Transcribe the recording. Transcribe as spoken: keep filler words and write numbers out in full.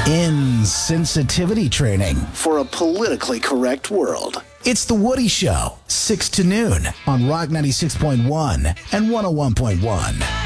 Insensitivity training for a politically correct world. It's The Woody Show, six to noon on Rock ninety-six point one and one oh one point one.